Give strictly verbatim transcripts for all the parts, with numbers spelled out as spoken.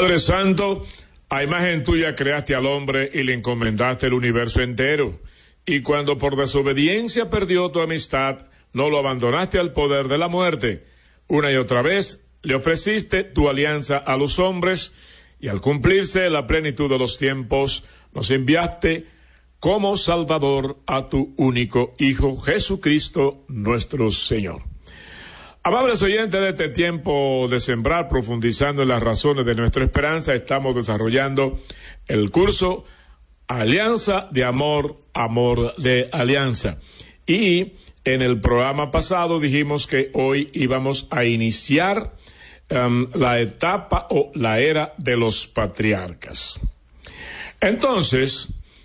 Padre Santo, a imagen tuya creaste al hombre y le encomendaste el universo entero. Y cuando por desobediencia perdió tu amistad, no lo abandonaste al poder de la muerte. Una y otra vez le ofreciste tu alianza a los hombres, y al cumplirse la plenitud de los tiempos, nos enviaste como Salvador a tu único Hijo, Jesucristo nuestro Señor. Amables oyentes de este tiempo de sembrar, profundizando en las razones de nuestra esperanza, estamos desarrollando el curso Alianza de Amor, Amor de Alianza. Y en el programa pasado dijimos que hoy íbamos a iniciar um, la etapa o la era de los patriarcas. Entonces,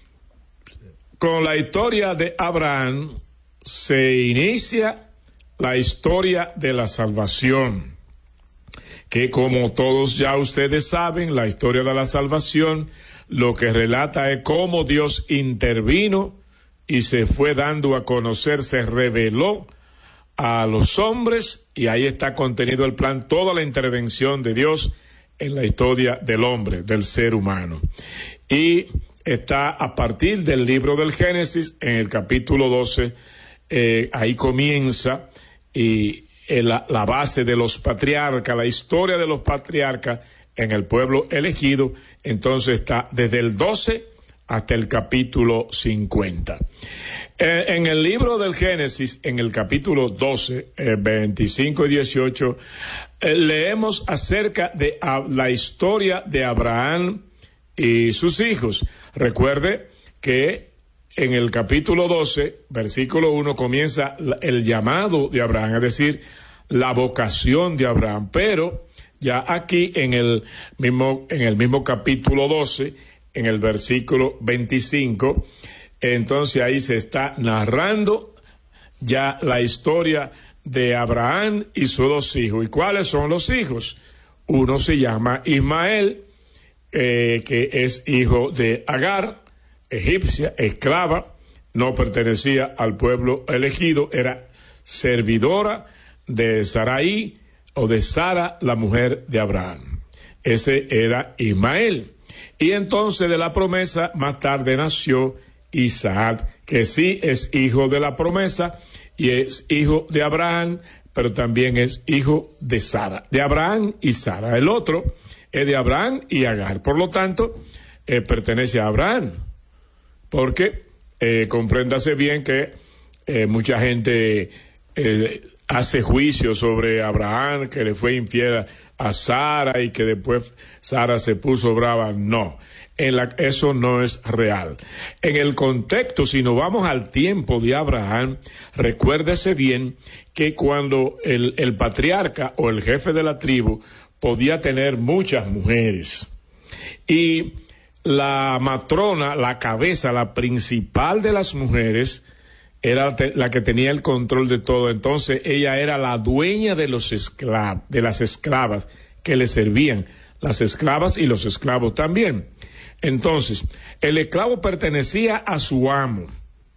con la historia de Abraham se inicia la historia de la salvación, que como todos ya ustedes saben, la historia de la salvación lo que relata es cómo Dios intervino y se fue dando a conocer, se reveló a los hombres, y ahí está contenido el plan, toda la intervención de Dios en la historia del hombre, del ser humano. Y está a partir del libro del Génesis, en el capítulo doce, eh, ahí comienza y la, la base de los patriarcas, la historia de los patriarcas en el pueblo elegido. Entonces está desde el doce hasta el capítulo cincuenta. Eh, en el libro del Génesis, en el capítulo doce, eh, veinticinco y dieciocho, eh, leemos acerca de a, la historia de Abraham y sus hijos. Recuerde que en el capítulo doce, versículo uno, comienza el llamado de Abraham, es decir, la vocación de Abraham. Pero ya aquí en el mismo, en el mismo capítulo doce, en el versículo veinticinco, entonces ahí se está narrando ya la historia de Abraham y sus dos hijos. ¿Y cuáles son los hijos? Uno se llama Ismael, eh, que es hijo de Agar, egipcia, esclava, no pertenecía al pueblo elegido, era servidora de Sarai o de Sara, la mujer de Abraham. Ese era Ismael. Y entonces de la promesa más tarde nació Isaac, que sí es hijo de la promesa y es hijo de Abraham, pero también es hijo de Sara, de Abraham y Sara. El otro es de Abraham y Agar, por lo tanto, eh, pertenece a Abraham. Porque eh, compréndase bien que eh, mucha gente eh, hace juicio sobre Abraham, que le fue infiel a Sara y que después Sara se puso brava. No, en la, eso no es real. En el contexto, si nos vamos al tiempo de Abraham, recuérdese bien que cuando el, el patriarca o el jefe de la tribu podía tener muchas mujeres, y la matrona, la cabeza, la principal de las mujeres, era la que tenía el control de todo. Entonces ella era la dueña de los esclavos, de las esclavas que le servían, las esclavas y los esclavos también. Entonces, el esclavo pertenecía a su amo,